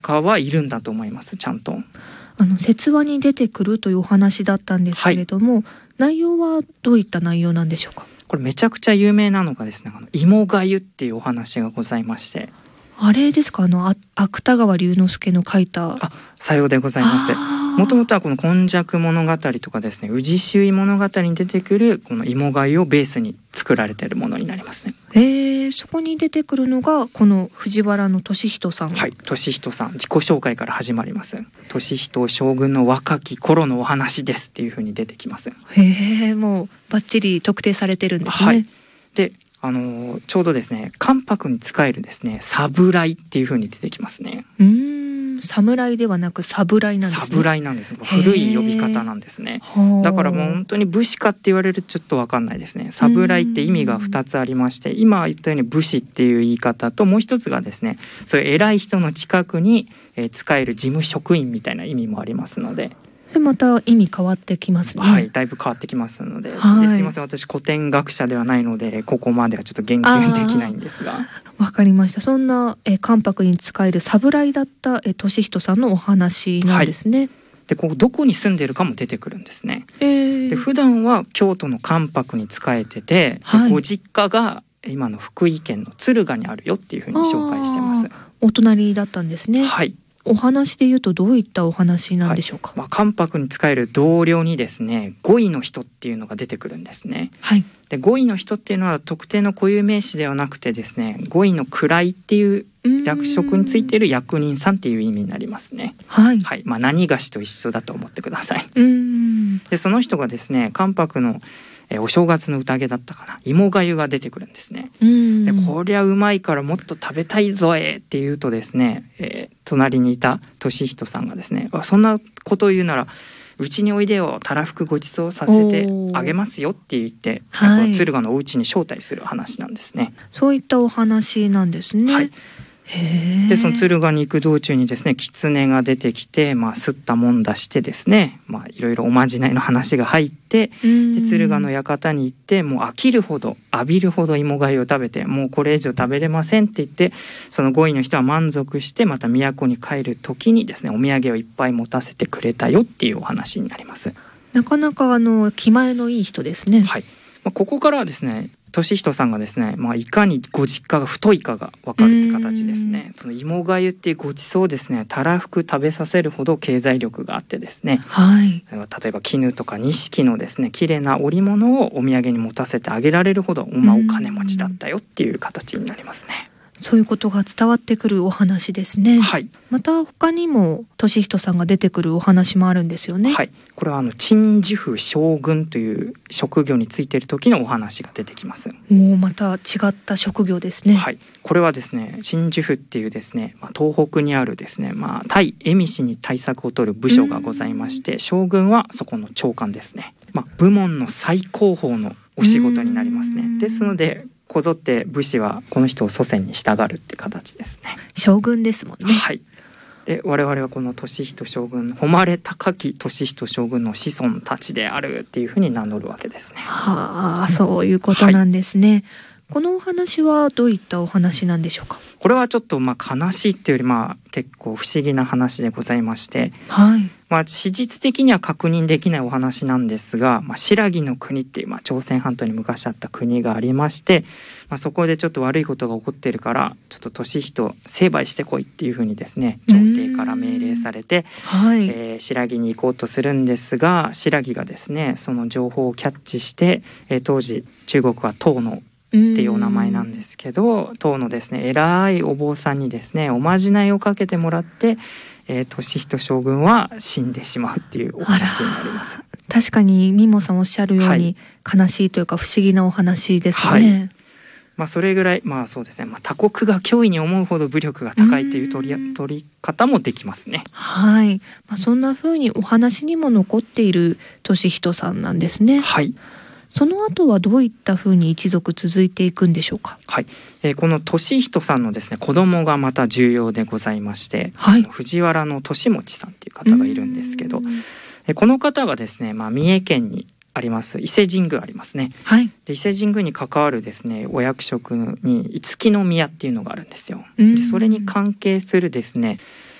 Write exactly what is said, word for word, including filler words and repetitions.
かはいるんだと思います。ちゃんとあの説話に出てくるというお話だったんですけれども、はい、内容はどういった内容なんでしょうか。 これめちゃくちゃ有名なのがですね、あの芋がゆっていうお話がございまして、 あれですか、あの芥川龍之介の書いた。 あ、さようでございます。もともとはこの今昔物語とかですね、宇治周囲物語に出てくるこの芋がゆをベースに作られているものになりますね。 えー、そこに出てくるのがこの藤原の俊人さん。 はい、俊人さん、自己紹介から始まります。俊人将軍の若き頃のお話ですっていう風に出てきます。 へえ、もうバッチリ特定されてるんですね。 はい、であのちょうどですね、関白に仕えるですね、侍っていう風に出てきますね。 うーん、侍ではなく侍なんですね。 侍なんです。古い呼び方なんですね。だからもう本当に武士かって言われるとちょっと分かんないですね。侍って意味がふたつありまして、今言ったように武士っていう言い方と、もう一つがですね、そういう偉い人の近くに仕える事務職員みたいな意味もありますので、 でまた意味変わってきますね。 はい、だいぶ変わってきますので、 はい、 ですいません、私古典学者ではないのでここまではちょっと言及できないんですが。 わかりました。そんなえ関白に仕える侍だったえ俊人さんのお話なんですね。はい、 でこうどこに住んでいるかも出てくるんですね。 えー、 で普段は京都の関白に仕えてて、はい、ご実家が今の福井県の敦賀にあるよっていうふうに紹介してます。 お隣だったんですね。 はい。 お話で言うとどういったお話なんでしょうか。 はい、まあ、関白に仕える同僚にですね、ごいの人っていうのが出てくるんですね。 はい、 でごいの人っていうのは特定の固有名詞ではなくてですね、ごいの位っていう役職についている役人さんっていう意味になりますね。 はい、 はい、まあ、何がしと一緒だと思ってください。 うーん、 でその人がですね、関白のえお正月の宴だったかな、芋がゆが出てくるんですね。 うんでこりゃうまいからもっと食べたいぞえって言うとですね、えー、隣にいた俊人さんがですね、そんなことを言うならうちにおいでよ、たらふくごちそうさせてあげますよって言って、はい、敦賀のお家に招待する話なんですね。 そういったお話なんですね。はい、へでその敦賀に行く道中にですね、狐が出てきて、まあ、すったもんだしてですね、まあ、いろいろおまじないの話が入って、で敦賀の館に行って、もう飽きるほど浴びるほど芋がゆを食べて、もうこれ以上食べれませんって言って、そのごいの人は満足してまた都に帰る時にですね、お土産をいっぱい持たせてくれたよっていうお話になります。 なかなかあの気前のいい人ですね。 はい、まあ、ここからはですね、俊人さんがですね、まあ、いかにご実家が太いかが分かるって形ですね。その芋がゆっていうごちそうをですね、たらふく食べさせるほど経済力があってですね、 はい、 例えば絹とか錦のですね、綺麗な織物をお土産に持たせてあげられるほど、まあ、お金持ちだったよっていう形になりますね。 そういうことが伝わってくるお話ですね。 はい、 また他にも俊人さんが出てくるお話もあるんですよね。 はい、これはあの鎮守府将軍という職業についている時のお話が出てきます。 もうまた違った職業ですね。 はい、これはですね、鎮守府っていうですね、まあ、東北にあるですね、まあ、対蝦夷に対策を取る部署がございまして、将軍はそこの長官ですね。まあ、部門の最高峰のお仕事になりますね。ですのでこぞって武士はこの人を祖先に従うって形ですね。 将軍ですもんね。 はい、で我々はこの俊人将軍、誉れ高き俊人将軍の子孫たちであるっていうふうに名乗るわけですね。 はあ、そういうことなんですね。はい、このお話はどういったお話なんでしょうか。 これはちょっとまあ悲しいっていうより、まあ結構不思議な話でございまして、 はい、 まあ史実的には確認できないお話なんですが、まあ、新羅の国っていう、まあ、朝鮮半島に昔あった国がありまして、まあ、そこでちょっと悪いことが起こっているからちょっと俊人成敗してこいっていうふうにですね、朝廷から命令されて、はい、えー、新羅に行こうとするんですが、新羅がですねその情報をキャッチして、えー、当時中国は唐のっていうお名前なんですけど、唐のですね偉いお坊さんにですねおまじないをかけてもらって、えー、俊人将軍は死んでしまうっていうお話になります。 確かにミモさんおっしゃるように、はい、悲しいというか不思議なお話ですね。はい、 まあ、それぐらい、まあそうですね、まあ、他国が脅威に思うほど武力が高いという取り、取り方もできますね。 はい、まあ、そんな風にお話にも残っている俊人さんなんですね。 はい、 その後はどういった風に一族続いていくんでしょうか。 はい、えー、この俊人さんのですね子供がまた重要でございまして、はい、藤原の利持さんっていう方がいるんですけど、えー、この方がですね、まあ、三重県にあります伊勢神宮ありますね。はい、で伊勢神宮に関わるですねお役職に五木の宮っていうのがあるんですよ。でそれに関係するですね